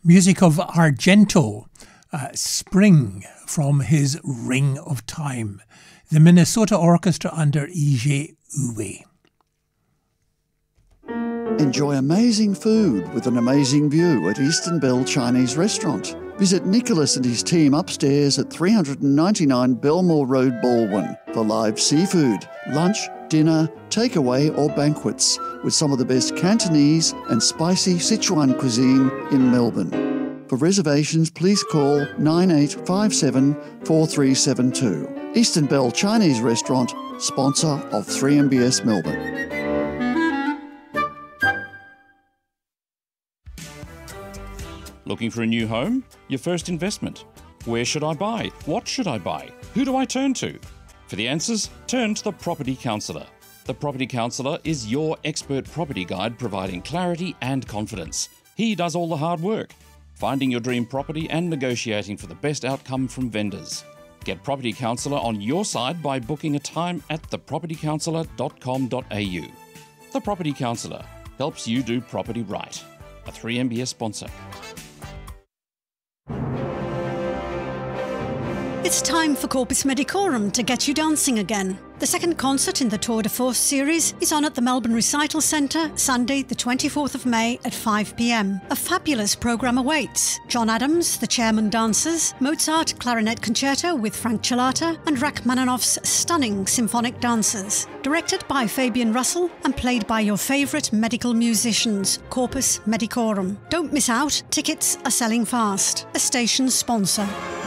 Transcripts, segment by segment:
Music of Argento, Spring from his Ring of Time, the Minnesota Orchestra under Ije Uwe. Enjoy amazing food with an amazing view at Eastern Bell Chinese Restaurant. Visit Nicholas and his team upstairs at 399 Belmore Road, Baldwin for live seafood, lunch, dinner, takeaway or banquets with some of the best Cantonese and spicy Sichuan cuisine in Melbourne. For reservations, please call 9857 4372. Eastern Bell Chinese Restaurant, sponsor of 3MBS Melbourne. Looking for a new home? Your first investment? Where should I buy? What should I buy? Who do I turn to? For the answers, turn to the Property Counsellor. The Property Counsellor is your expert property guide providing clarity and confidence. He does all the hard work, finding your dream property and negotiating for the best outcome from vendors. Get Property Counsellor on your side by booking a time at thepropertycounsellor.com.au. The Property Counsellor helps you do property right. A 3MBS sponsor. It's time for Corpus Medicorum to get you dancing again. The second concert in the Tour de Force series is on at the Melbourne Recital Centre, Sunday the 24th of May at 5 p.m. A fabulous programme awaits. John Adams, the Chairman Dancers, Mozart Clarinet Concerto with Frank Chilata, and Rachmaninoff's stunning symphonic dancers. Directed by Fabian Russell and played by your favourite medical musicians, Corpus Medicorum. Don't miss out, tickets are selling fast. A station sponsor.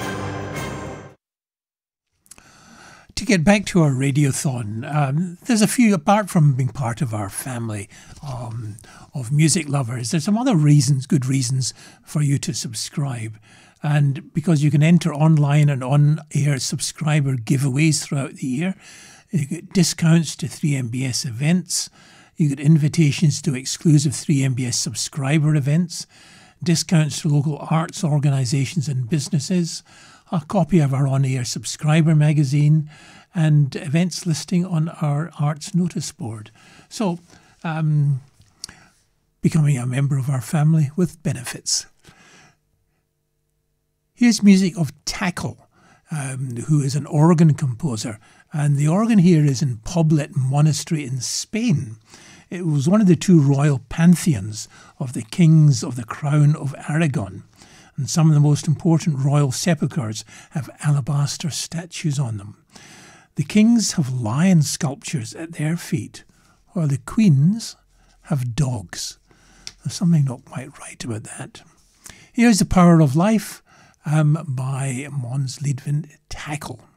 To get back to our radiothon, there's a few, apart from being part of our family of music lovers, there's some other reasons, good reasons for you to subscribe. And because you can enter online and on-air subscriber giveaways throughout the year, you get discounts to 3MBS events, you get invitations to exclusive 3MBS subscriber events, discounts to local arts organisations and businesses, a copy of our on-air subscriber magazine, and events listing on our arts notice board. So, becoming a member of our family with benefits. Here's music of Tackle, who is an organ composer, and the organ here is in Poblet Monastery in Spain. It was one of the two royal pantheons of the kings of the Crown of Aragon. And some of the most important royal sepulchres have alabaster statues on them. The kings have lion sculptures at their feet, while the queens have dogs. There's something not quite right about that. Here's The Power of Life by Måns Lidvin Tackle.